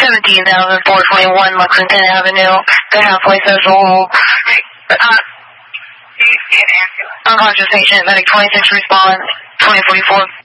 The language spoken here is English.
17,421 Lexington Avenue, the Halfway Social. Unconscious patient, medic 26 response, 2044.